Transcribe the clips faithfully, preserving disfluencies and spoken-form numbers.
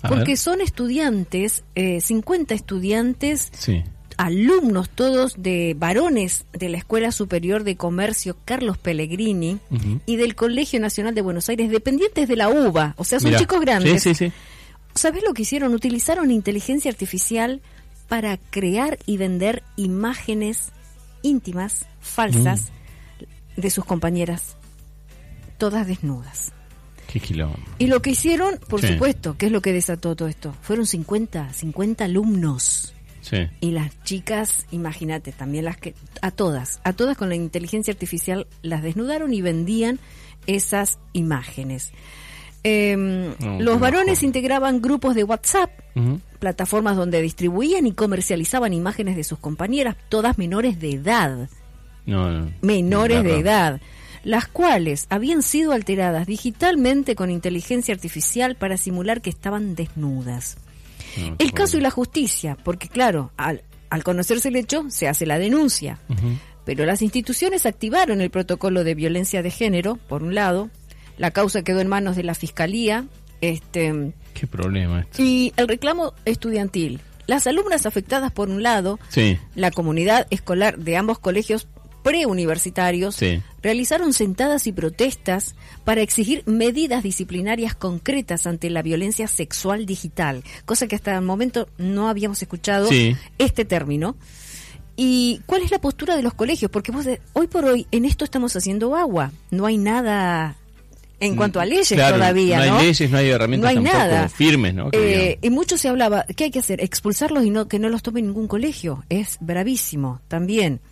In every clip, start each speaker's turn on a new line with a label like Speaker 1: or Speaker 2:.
Speaker 1: A
Speaker 2: porque
Speaker 1: ver.
Speaker 2: son estudiantes, eh, cincuenta estudiantes,
Speaker 1: Sí.
Speaker 2: alumnos todos de varones de la Escuela Superior de Comercio Carlos Pellegrini
Speaker 1: Uh-huh.
Speaker 2: y del Colegio Nacional de Buenos Aires, dependientes de la U B A, o sea, son
Speaker 1: Mirá.
Speaker 2: chicos grandes.
Speaker 1: Sí, sí, sí.
Speaker 2: ¿Sabés lo que hicieron? Utilizaron inteligencia artificial para crear y vender imágenes íntimas, falsas, mm. de sus compañeras, todas desnudas.
Speaker 1: Qué quilombo.
Speaker 2: Y lo que hicieron, por
Speaker 1: Sí.
Speaker 2: supuesto, ¿qué es lo que desató todo esto? Fueron cincuenta, cincuenta alumnos.
Speaker 1: Sí.
Speaker 2: Y las chicas, imagínate, también las que, a todas, a todas con la inteligencia artificial las desnudaron y vendían esas imágenes. Eh,
Speaker 1: No,
Speaker 2: los varones
Speaker 1: mejor.
Speaker 2: integraban grupos de WhatsApp,
Speaker 1: Uh-huh.
Speaker 2: plataformas donde distribuían y comercializaban imágenes de sus compañeras, todas menores de edad,
Speaker 1: No, no.
Speaker 2: menores de
Speaker 1: Claro.
Speaker 2: edad, las cuales habían sido alteradas digitalmente con inteligencia artificial para simular que estaban desnudas.
Speaker 1: No,
Speaker 2: El
Speaker 1: qué
Speaker 2: caso y
Speaker 1: bueno.
Speaker 2: la justicia, porque claro, al, al conocerse el hecho, se hace la denuncia.
Speaker 1: Uh-huh.
Speaker 2: Pero las instituciones activaron el protocolo de violencia de género, por un lado, la causa quedó en manos de la Fiscalía, este,
Speaker 1: Qué problema esto.
Speaker 2: y el reclamo estudiantil. Las alumnas afectadas, por un lado,
Speaker 1: Sí.
Speaker 2: la comunidad escolar de ambos colegios preuniversitarios,
Speaker 1: Sí.
Speaker 2: realizaron sentadas y protestas para exigir medidas disciplinarias concretas ante la violencia sexual digital, cosa que hasta el momento no habíamos escuchado
Speaker 1: Sí.
Speaker 2: este término. ¿Y cuál es la postura de los colegios? Porque vos de, hoy por hoy en esto estamos haciendo agua, no hay nada en cuanto a leyes
Speaker 1: Claro,
Speaker 2: todavía,
Speaker 1: no
Speaker 2: ¿no?
Speaker 1: hay leyes, no hay herramientas
Speaker 2: No hay
Speaker 1: tampoco
Speaker 2: nada.
Speaker 1: firmes, ¿no? Que
Speaker 2: Eh,
Speaker 1: digamos.
Speaker 2: y mucho se hablaba, ¿qué hay que hacer? Expulsarlos y no que no los tome ningún colegio. Es bravísimo también.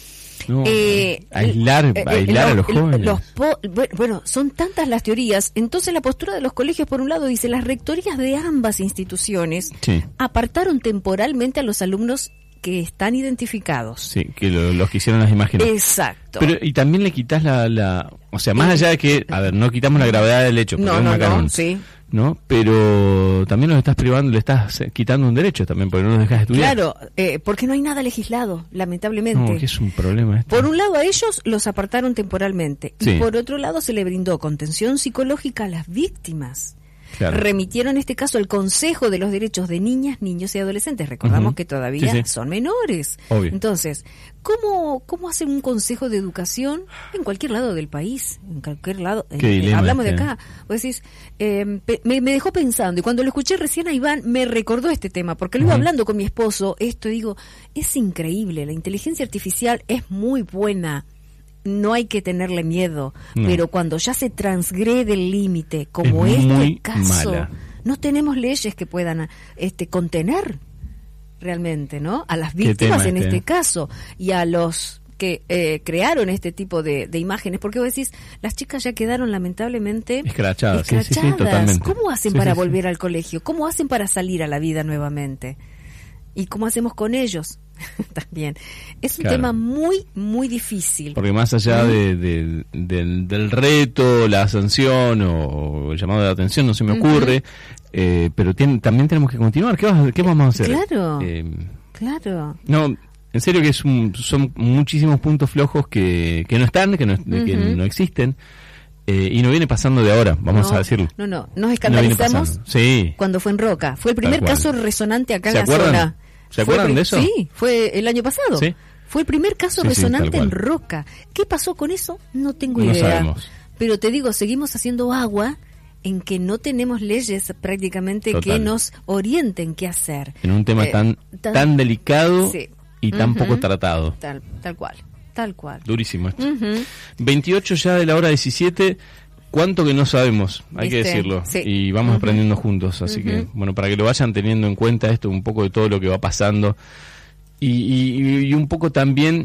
Speaker 1: No,
Speaker 2: Eh,
Speaker 1: aislar,
Speaker 2: eh,
Speaker 1: aislar
Speaker 2: eh,
Speaker 1: a los
Speaker 2: los-
Speaker 1: jóvenes.
Speaker 2: los po- bueno, son tantas las teorías. Entonces la postura de los colegios, por un lado, dice, las rectorías de ambas instituciones
Speaker 1: Sí.
Speaker 2: apartaron temporalmente a los alumnos que están identificados.
Speaker 1: Sí, que lo- los que hicieron las imágenes.
Speaker 2: Exacto.
Speaker 1: Pero, y también le quitas la, la... O sea, más allá de que, a ver, no quitamos la gravedad del hecho, porque
Speaker 2: no,
Speaker 1: es un
Speaker 2: no,
Speaker 1: macarón,
Speaker 2: no, sí.
Speaker 1: ¿no? Pero también los estás privando, le estás quitando un derecho también, porque no los dejas estudiar.
Speaker 2: Claro, eh, porque no hay nada legislado, lamentablemente.
Speaker 1: No, que es un problema esto.
Speaker 2: Por un lado a ellos los apartaron temporalmente
Speaker 1: Sí.
Speaker 2: y por otro lado se le brindó contención psicológica a las víctimas.
Speaker 1: Claro.
Speaker 2: Remitieron en este caso al Consejo de los Derechos de Niñas, Niños y Adolescentes. Recordamos
Speaker 1: Ujú.
Speaker 2: que todavía
Speaker 1: Sí, sí.
Speaker 2: son menores.
Speaker 1: Obvio.
Speaker 2: Entonces, ¿cómo, ¿cómo hace un Consejo de Educación en cualquier lado del país? En cualquier lado.
Speaker 1: Qué
Speaker 2: eh,
Speaker 1: dilema
Speaker 2: hablamos
Speaker 1: este,
Speaker 2: de acá. Vos decís, eh, pe- me, me dejó pensando y cuando lo escuché recién a Iván me recordó este tema porque lo iba
Speaker 1: Ujú.
Speaker 2: hablando con mi esposo. Esto digo, es increíble. La inteligencia artificial es muy buena. No hay que tenerle miedo,
Speaker 1: No.
Speaker 2: pero cuando ya se transgrede el límite, como
Speaker 1: Es
Speaker 2: este
Speaker 1: muy
Speaker 2: caso,
Speaker 1: mala.
Speaker 2: no tenemos leyes que puedan este contener realmente, ¿no? A las
Speaker 1: Qué
Speaker 2: víctimas
Speaker 1: tema
Speaker 2: en
Speaker 1: este.
Speaker 2: este caso y a los que eh, crearon este tipo de, de imágenes, porque vos decís, las chicas ya quedaron lamentablemente
Speaker 1: Escrachadas, sí, sí, sí,
Speaker 2: escrachadas.
Speaker 1: totalmente.
Speaker 2: ¿Cómo hacen
Speaker 1: Sí,
Speaker 2: para
Speaker 1: sí, sí.
Speaker 2: volver al colegio? ¿Cómo hacen para salir a la vida nuevamente? ¿Y cómo hacemos con ellos? También. Es un
Speaker 1: Claro.
Speaker 2: tema muy, muy difícil.
Speaker 1: Porque más allá de, de- del, del reto, la sanción o el llamado de atención, no se me ocurre, eh, pero tiene- también tenemos que continuar. ¿Qué, vas- qué vamos a hacer?
Speaker 2: Claro.
Speaker 1: Eh,
Speaker 2: Claro.
Speaker 1: no, en serio que es un- son muchísimos puntos flojos que, que no están, que no, que
Speaker 2: Ujú.
Speaker 1: no existen, eh, y no viene pasando de ahora, vamos
Speaker 2: No,
Speaker 1: a decirlo.
Speaker 2: No, no. Nos
Speaker 1: No viene
Speaker 2: escandalizamos
Speaker 1: pasando. Sí.
Speaker 2: cuando fue en Roca. Fue el primer
Speaker 1: Tal cual.
Speaker 2: caso resonante acá en
Speaker 1: ¿Se
Speaker 2: la
Speaker 1: acuerdan?
Speaker 2: zona.
Speaker 1: ¿Se
Speaker 2: Fue
Speaker 1: acuerdan
Speaker 2: pri-
Speaker 1: de eso?
Speaker 2: Sí, fue el año pasado.
Speaker 1: Sí.
Speaker 2: Fue el primer caso
Speaker 1: Sí, sí,
Speaker 2: resonante
Speaker 1: tal
Speaker 2: en
Speaker 1: cual.
Speaker 2: Roca. ¿Qué pasó con eso? No tengo
Speaker 1: No
Speaker 2: idea.
Speaker 1: sabemos.
Speaker 2: Pero te digo, seguimos haciendo agua en que no tenemos leyes prácticamente que
Speaker 1: Total.
Speaker 2: nos orienten qué hacer.
Speaker 1: En un tema
Speaker 2: Eh,
Speaker 1: tan,
Speaker 2: tan-
Speaker 1: tan delicado
Speaker 2: Sí.
Speaker 1: y tan
Speaker 2: Ujú.
Speaker 1: poco tratado.
Speaker 2: Tal, tal cual, tal cual.
Speaker 1: Durísimo esto.
Speaker 2: Ujú.
Speaker 1: veintiocho ya de la hora diecisiete, cuánto que no sabemos, hay que
Speaker 2: ¿Viste?
Speaker 1: decirlo.
Speaker 2: Sí.
Speaker 1: Y vamos
Speaker 2: Ujú.
Speaker 1: aprendiendo juntos, así que,
Speaker 2: Ujú.
Speaker 1: bueno, para que lo vayan teniendo en cuenta esto, un poco de todo lo que va pasando. Y, y, y un poco también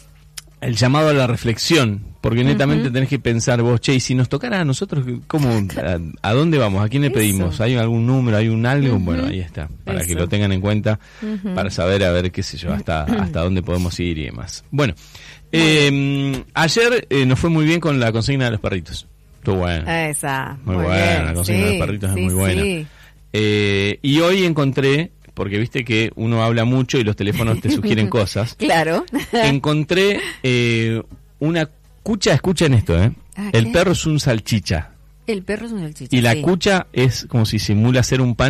Speaker 1: el llamado a la reflexión, porque netamente
Speaker 2: Ujú.
Speaker 1: tenés que pensar vos, che, y si nos tocara a nosotros, ¿cómo, a, a dónde vamos? ¿A quién le
Speaker 2: Eso.
Speaker 1: pedimos? ¿Hay algún número? ¿Hay un algo?
Speaker 2: Ujú.
Speaker 1: Bueno, ahí está, para que
Speaker 2: Eso.
Speaker 1: lo tengan en cuenta,
Speaker 2: Ujú.
Speaker 1: para saber, a ver, qué sé yo, hasta, hasta dónde podemos ir y demás. Bueno, eh, ayer eh, nos fue muy bien con la consigna de los perritos. Estuvo bueno.
Speaker 2: Esa.
Speaker 1: Muy buena, la consigna de los perritos es muy buena.
Speaker 2: Sí.
Speaker 1: Eh, y hoy encontré, porque viste que uno habla mucho y los teléfonos te sugieren cosas,
Speaker 2: Claro.
Speaker 1: encontré eh, una cucha, escuchen esto, ¿eh?
Speaker 2: Ah,
Speaker 1: El
Speaker 2: ¿qué?
Speaker 1: perro es un salchicha
Speaker 2: El perro es un salchicha.
Speaker 1: y la
Speaker 2: sí.
Speaker 1: cucha es como si simula ser un pan